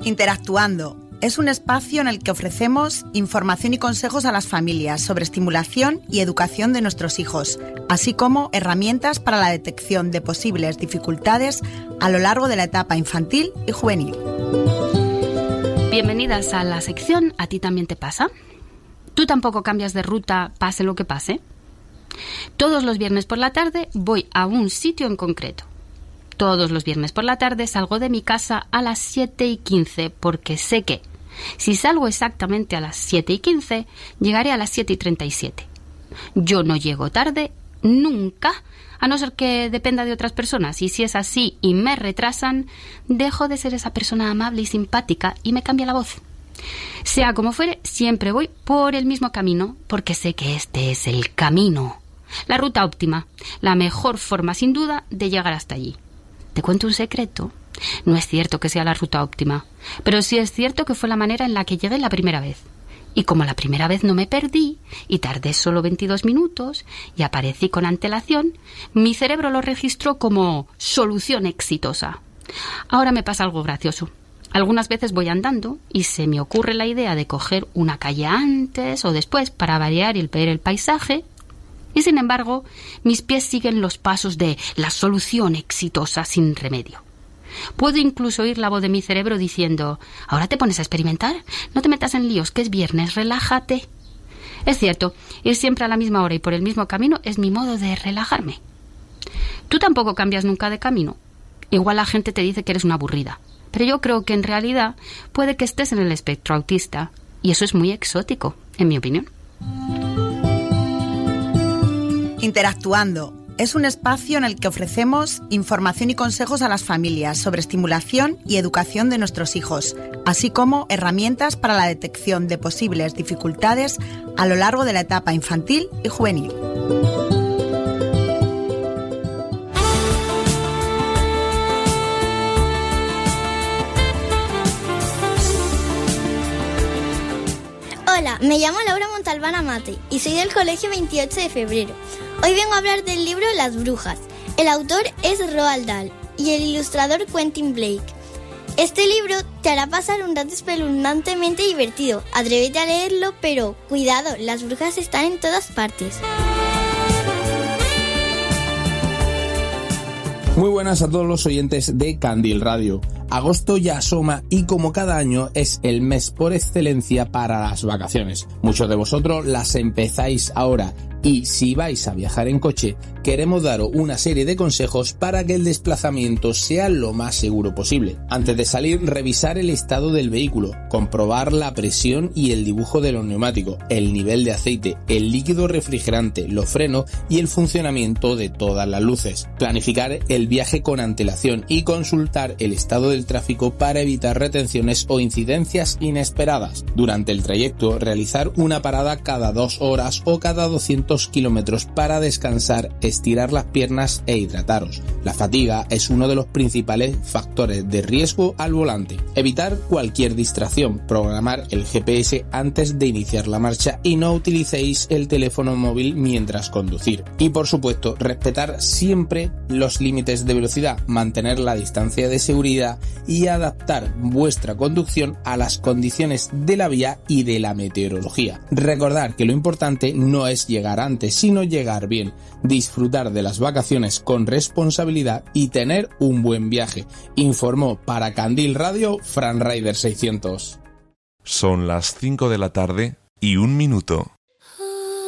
Interactuando es un espacio en el que ofrecemos información y consejos a las familias sobre estimulación y educación de nuestros hijos, así como herramientas para la detección de posibles dificultades a lo largo de la etapa infantil y juvenil. Bienvenidas a la sección ¿A ti también te pasa? ¿Tú tampoco cambias de ruta pase lo que pase? Todos los viernes por la tarde voy a un sitio en concreto. Todos los viernes por la tarde salgo de mi casa a las 7:15 porque sé que si salgo exactamente a las 7:15 llegaré a las 7:37. Yo no llego tarde nunca, a no ser que dependa de otras personas, y si es así y me retrasan, dejo de ser esa persona amable y simpática y me cambia la voz. Sea como fuere, siempre voy por el mismo camino porque sé que este es el camino, la ruta óptima, la mejor forma sin duda de llegar hasta allí. ¿Te cuento un secreto? No es cierto que sea la ruta óptima, pero sí es cierto que fue la manera en la que llegué la primera vez. Y como la primera vez no me perdí y tardé solo 22 minutos y aparecí con antelación, mi cerebro lo registró como solución exitosa. Ahora me pasa algo gracioso. Algunas veces voy andando y se me ocurre la idea de coger una calle antes o después para variar y ver el paisaje. Y sin embargo, mis pies siguen los pasos de la solución exitosa sin remedio. Puedo incluso oír la voz de mi cerebro diciendo: ¿ahora te pones a experimentar? No te metas en líos, que es viernes, relájate. Es cierto, ir siempre a la misma hora y por el mismo camino es mi modo de relajarme. Tú tampoco cambias nunca de camino. Igual la gente te dice que eres una aburrida, pero yo creo que en realidad puede que estés en el espectro autista, y eso es muy exótico, en mi opinión. Interactuando es un espacio en el que ofrecemos información y consejos a las familias sobre estimulación y educación de nuestros hijos, así como herramientas para la detección de posibles dificultades a lo largo de la etapa infantil y juvenil. Hola, me llamo Laura Montalbán Amate y soy del Colegio 28 de Febrero. Hoy vengo a hablar del libro Las Brujas. El autor es Roald Dahl y el ilustrador Quentin Blake. Este libro te hará pasar un rato espeluznantemente divertido. Atrévete a leerlo, pero cuidado, las brujas están en todas partes. Muy buenas a todos los oyentes de Candil Radio. Agosto ya asoma y como cada año es el mes por excelencia para las vacaciones. Muchos de vosotros las empezáis ahora y si vais a viajar en coche, queremos daros una serie de consejos para que el desplazamiento sea lo más seguro posible. Antes de salir, revisar el estado del vehículo, comprobar la presión y el dibujo de los neumáticos, el nivel de aceite, el líquido refrigerante, los frenos y el funcionamiento de todas las luces. Planificar el viaje con antelación y consultar el estado del tráfico para evitar retenciones o incidencias inesperadas. Durante el trayecto, realizar una parada cada 2 horas o cada 200 kilómetros para descansar, estirar las piernas e hidrataros. La fatiga es uno de los principales factores de riesgo al volante. Evitar cualquier distracción, programar el GPS antes de iniciar la marcha y no utilicéis el teléfono móvil mientras conducir. Y por supuesto, respetar siempre los límites de velocidad, mantener la distancia de seguridad y adaptar vuestra conducción a las condiciones de la vía y de la meteorología. Recordar que lo importante no es llegar antes, sino llegar bien, disfrutar de las vacaciones con responsabilidad y tener un buen viaje. Informó para Candil Radio Fran Rider 600. Son las 5 de la tarde y 1 minuto.